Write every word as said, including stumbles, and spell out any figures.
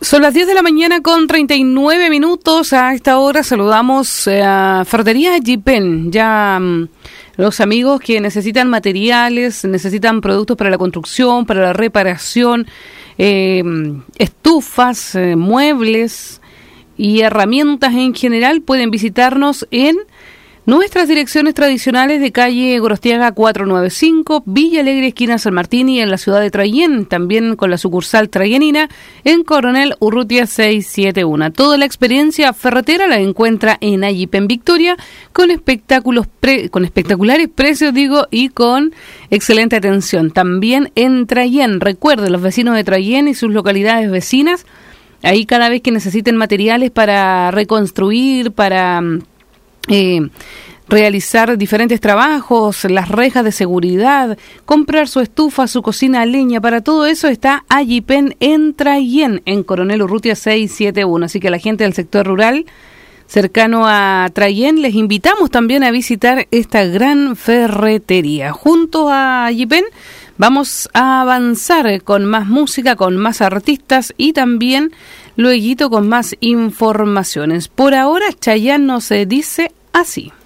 Son las diez de la mañana con treinta y nueve minutos. A esta hora saludamos a Ferretería Yipen. Ya um, los amigos que necesitan materiales, necesitan productos para la construcción, para la reparación, eh, estufas, eh, muebles y herramientas en general, pueden visitarnos en nuestras direcciones tradicionales de calle Gorostiaga cuatrocientos noventa y cinco, Villa Alegre, esquina San Martín, y en la ciudad de Trayén, también con la sucursal trayenina en Coronel Urrutia seiscientos setenta y uno. Toda la experiencia ferretera la encuentra en Yipen Victoria, con espectáculos pre, con espectaculares precios, digo, y con excelente atención. También en Trayén, recuerden, los vecinos de Trayén y sus localidades vecinas, ahí cada vez que necesiten materiales para reconstruir, para Eh, realizar diferentes trabajos, las rejas de seguridad, comprar su estufa, su cocina a leña, para todo eso está Yipen en Trayén, en Coronel Urrutia seiscientos setenta y uno. Así que a la gente del sector rural cercano a Trayén les invitamos también a visitar esta gran ferretería. Junto a Yipen vamos a avanzar con más música, con más artistas y también lueguito con más informaciones. Por ahora, Chayanne nos dice así.